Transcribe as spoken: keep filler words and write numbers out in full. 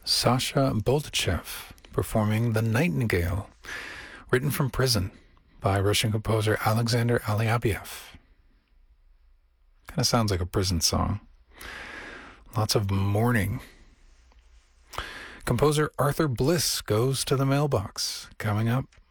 Sasha Boldachev performing The Nightingale, written from prison by Russian composer Alexander Alyabiev. Kind of sounds like a prison song. Lots of mourning. Composer Arthur Bliss goes to the mailbox. Coming up,